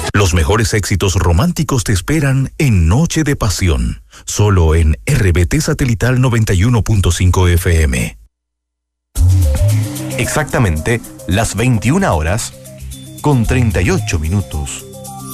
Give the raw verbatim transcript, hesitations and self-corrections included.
Los mejores éxitos románticos te esperan en Noche de Pasión, solo en R B T Satelital noventa y uno punto cinco F M. Exactamente las veintiuna horas con treinta y ocho minutos.